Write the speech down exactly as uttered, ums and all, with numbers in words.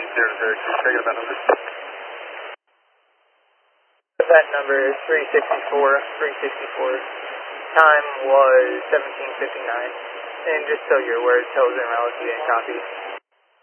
zero zero two. Can I get that number? That number is three sixty-four, three sixty-four. Time was seventeen fifty-nine. And just so you're aware, tell Zen Rally if you didn't copy.